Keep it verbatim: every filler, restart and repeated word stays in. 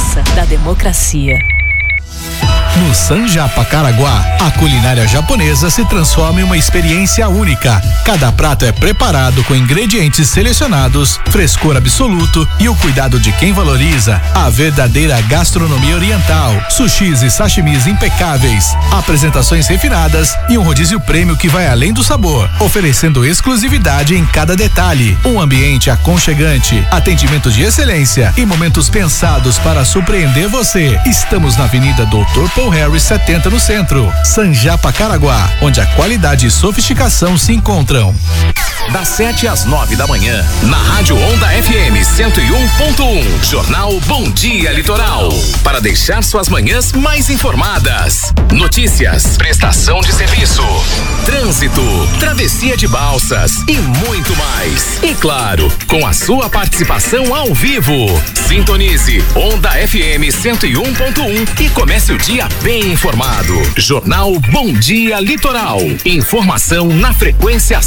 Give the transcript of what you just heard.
força da democracia. No Sanjapa Caraguá, a culinária japonesa se transforma em uma experiência única. Cada prato é preparado com ingredientes selecionados, frescor absoluto e o cuidado de quem valoriza a verdadeira gastronomia oriental. Sushis e sashimis impecáveis, apresentações refinadas e um rodízio prêmio que vai além do sabor, oferecendo exclusividade em cada detalhe. Um ambiente aconchegante, atendimento de excelência e momentos pensados para surpreender você. Estamos na Avenida Doutor Paul Harris setenta no centro. Sanjapa Caraguá, onde a qualidade e sofisticação se encontram. Das sete às nove da manhã, na Rádio Onda F M cento e um ponto um, Jornal Bom Dia Litoral, para deixar suas manhãs mais informadas. Notícias, prestação de serviço, trânsito, travessia de balsas e muito mais. E claro, com a sua participação ao vivo. Sintonize Onda F M cento e um ponto um e comece o dia bem informado. Jornal Bom Dia Litoral. Informação na frequência